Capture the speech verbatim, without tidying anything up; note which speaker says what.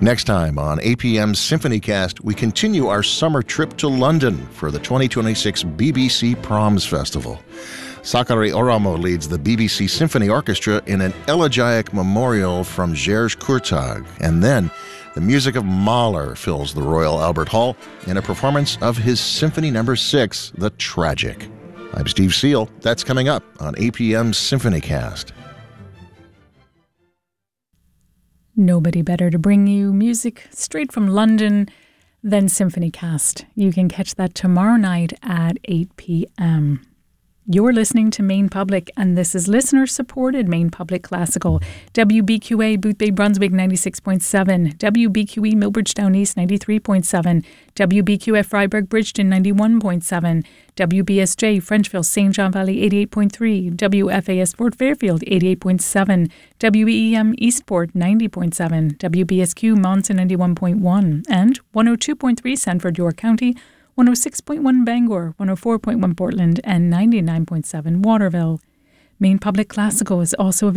Speaker 1: Next time on A P M Symphonycast, we continue our summer trip to London for the twenty twenty-six B B C Proms Festival. Sakari Oramo leads the B B C Symphony Orchestra in an elegiac memorial from Jerzy Kurtag. And then the music of Mahler fills the Royal Albert Hall in a performance of his Symphony Number six, The Tragic. I'm Steve Seal. That's coming up on A P M Symphonycast.
Speaker 2: Nobody better to bring you music straight from London than Symphonycast. You can catch that tomorrow night at eight p.m. You're listening to Maine Public, and this is listener-supported Maine Public Classical. W B Q A Boothbay Brunswick ninety-six point seven, W B Q E Millbridge Down East ninety-three point seven, W B Q F Freiburg Bridgeton ninety-one point seven, W B S J Frenchville Saint John Valley eighty-eight point three, W F A S Fort Fairfield eighty-eight point seven, W E E M Eastport ninety point seven, W B S Q Monson ninety-one point one, and one oh two point three Sanford York County, one oh six point one Bangor, one oh four point one Portland, and ninety-nine point seven Waterville. Maine Public Classical is also available